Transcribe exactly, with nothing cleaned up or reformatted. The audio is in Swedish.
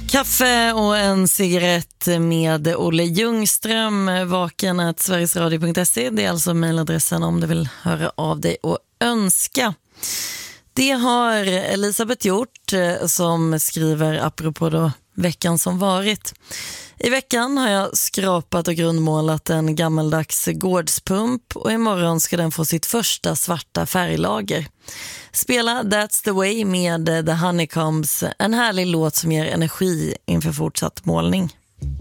Kaffe och en cigarett med Olle Ljungström. Vaken at sverigesradio punkt se. Det är alltså mejladressen om du vill höra av dig och önska. Det har Elisabeth gjort, som skriver apropå då veckan som varit. I veckan har jag skrapat och grundmålat en gammaldags gårdspump och imorgon ska den få sitt första svarta färglager. Spela That's the Way med The Honeycombs, en härlig låt som ger energi inför fortsatt målning.